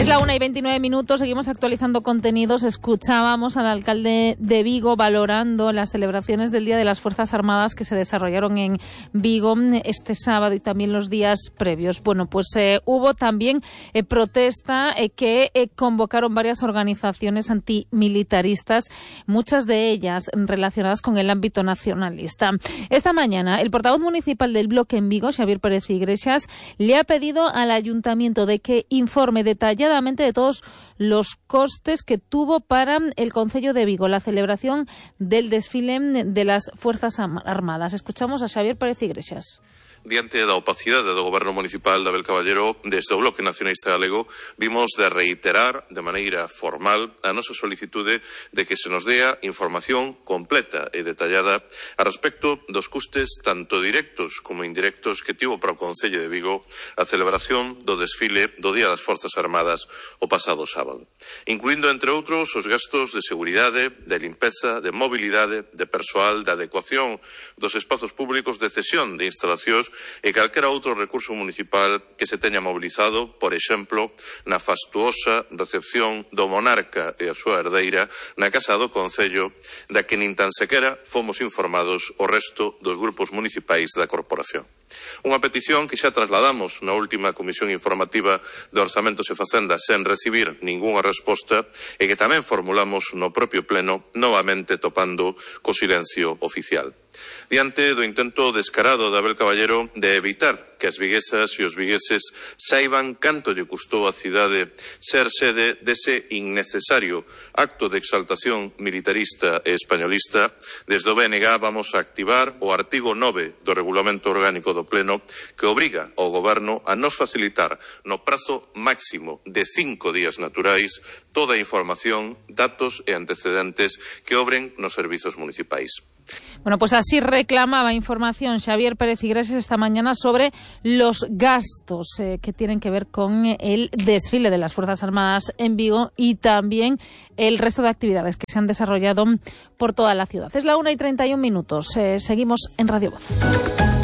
Es la 1:29, seguimos actualizando contenidos. Escuchábamos al alcalde de Vigo valorando las celebraciones del Día de las Fuerzas Armadas que se desarrollaron en Vigo este sábado y también los días previos. Bueno, pues hubo también protesta que convocaron varias organizaciones antimilitaristas, muchas de ellas relacionadas con el ámbito nacionalista. Esta mañana, el portavoz municipal del Bloque en Vigo, Xavier Pérez Iglesias, le ha pedido al ayuntamiento de que informe detalladamente de todos los costes que tuvo para el concello de Vigo la celebración del desfile de las Fuerzas Armadas. Escuchamos a Xavier Pérez Iglesias. Diante da opacidade do Goberno Municipal de Abel Caballero, desde o Bloque Nacionalista Galego, vimos de reiterar de maneira formal a nosa solicitude de que se nos dea información completa e detallada a respecto dos custes tanto directos como indirectos que tivo para o Concello de Vigo a celebración do desfile do Día das Forzas Armadas o pasado sábado, incluindo, entre outros, os gastos de seguridade, de limpeza, de mobilidade, de persoal, de adecuación dos espazos públicos, de cesión de instalacións e calquera outro recurso municipal que se teña mobilizado, por exemplo, na fastuosa recepción do monarca e a súa herdeira na Casa do Concello, da que nin tan sequera fomos informados o resto dos grupos municipais da corporación. Unha petición que xa trasladamos na última comisión informativa de Orzamentos e Facenda sen recibir ningunha resposta e que tamén formulamos no propio pleno, novamente topando co silencio oficial. Diante do intento descarado de Abel Caballero de evitar que as viguesas e os vigueses saiban canto lle custou a cidade ser sede dese innecesario acto de exaltación militarista e españolista, desde o BNG vamos a activar o artigo 9 do Regulamento Orgánico do Pleno que obriga ao Goberno a nos facilitar no prazo máximo de 5 días naturais toda a información, datos e antecedentes que obren nos servizos municipais. Bueno, pues así reclamaba información Xavier Pérez Iglesias esta mañana sobre los gastos que tienen que ver con el desfile de las Fuerzas Armadas en Vigo y también el resto de actividades que se han desarrollado por toda la ciudad. Es la 1:31. Seguimos en Radio Voz.